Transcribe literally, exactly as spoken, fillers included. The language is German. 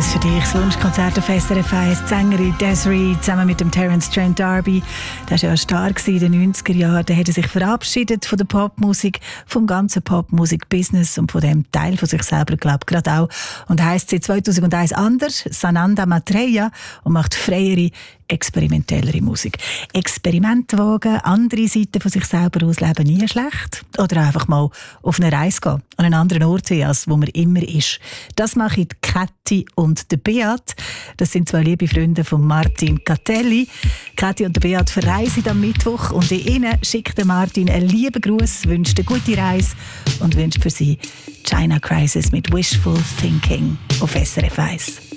eins für dich, das Wunschkonzert auf S R F eins. Die Sängerin Desiree zusammen mit dem Terence Trent D'Arby. Der war ja stark in den neunziger Jahren. Der hat sich verabschiedet von der Popmusik, vom ganzen Popmusik-Business und von dem Teil von sich selber, glaube ich, gerade auch. Und heisst seit zweitausendeins anders, Sananda Maitreya, und macht freiere, experimentellere Musik. Experimente wagen, andere Seiten von sich selber ausleben, nie schlecht. Oder einfach mal auf eine Reise gehen, an einen anderen Ort sehen, als wo man immer ist. Das machen Kathi und der Beat. Das sind zwei liebe Freunde von Martin Catelli. Kathi und der Beat verreisen am Mittwoch und in ihnen schickt der Martin einen lieben Gruß, wünscht eine gute Reise und wünscht für sie China Crisis mit Wishful Thinking auf S R F eins.